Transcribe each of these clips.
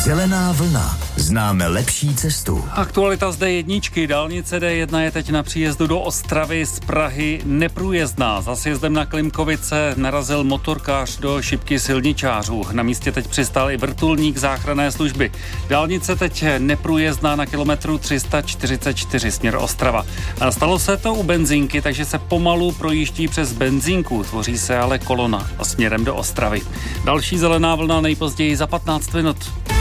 Zelená vlna. Známe lepší cestu. Aktualita z D1. Dálnice D1 je teď na příjezdu do Ostravy z Prahy neprůjezdná. Za sjezdem na Klimkovice narazil motorkář do šipky silničářů. Na místě teď přistál i vrtulník záchranné služby. Dálnice teď neprůjezdná na kilometru 344 směr Ostrava. A stalo se to u benzínky, takže se pomalu projíždí přes benzínku. Tvoří se ale kolona a směrem do Ostravy. Další zelená vlna nejpozději za 15 minut.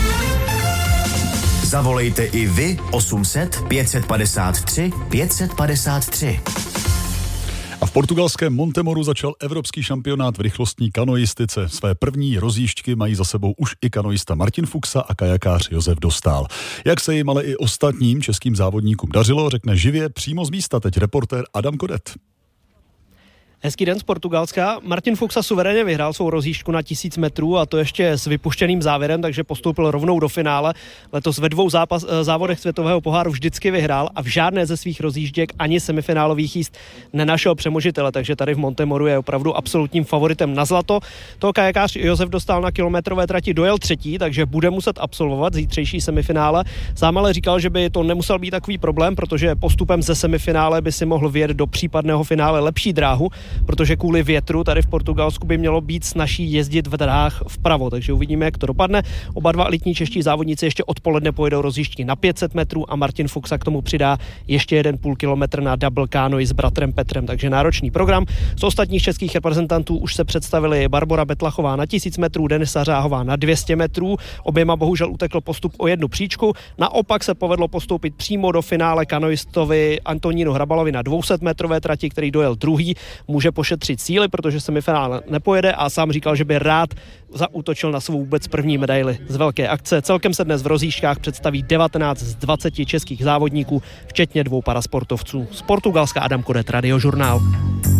Zavolejte i vy 800 553 553. A v portugalském Montemoru začal evropský šampionát v rychlostní kanoistice. Své první rozjížďky mají za sebou už i kanoista Martin Fuxa a kajakář Josef Dostál. Jak se jim ale i ostatním českým závodníkům dařilo, řekne živě přímo z místa teď reportér Adam Kodet. Hezký den z Portugalska. Martin Fuxa suverénně vyhrál svou rozjížďku na 1000 metrů a to ještě s vypuštěným závěrem, takže postoupil rovnou do finále. Letos ve 2 závodech světového poháru vždycky vyhrál a v žádné ze svých rozjížděk ani semifinálových jízd nenašel přemožitele, takže tady v Montemoru je opravdu absolutním favoritem na zlato. To kajakář Josef Dostál na kilometrové trati dojel 3., takže bude muset absolvovat zítřejší semifinále. Sám ale říkal, že by to nemusel být takový problém, protože postupem ze semifinále by si mohl vyjet do případného finále lepší dráhu, protože kvůli větru tady v Portugalsku by mělo být snazší jezdit v dráhách vpravo, takže uvidíme, jak to dopadne. Oba dva elitní čeští závodníci ještě odpoledne pojedou rozjížďky na 500 metrů a Martin Fuxa k tomu přidá ještě 1,5 kilometr na double canoe s bratrem Petrem, takže náročný program. Z ostatních českých reprezentantů už se představili Barbora Betlachová na 1000 metrů, Denisa Řáhová na 200 metrů. Oběma bohužel utekl postup o 1 příčku. Naopak se povedlo postoupit přímo do finále kanoistovi Antonínu Hrabalovi na 200 metrové trati, který dojel druhý. Může pošetřit síly, protože semifinále nepojede a sám říkal, že by rád zaútočil na svou vůbec první medaili z velké akce. Celkem se dnes v rozjížďkách představí 19 z 20 českých závodníků, včetně 2 parasportovců. Z Portugalska Adam Kodet, Radiožurnál.